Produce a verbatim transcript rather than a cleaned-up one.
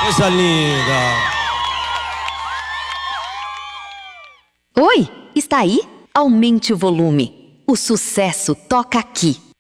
Coisa linda. Oi, está aí? Aumente o volume. O sucesso toca aqui.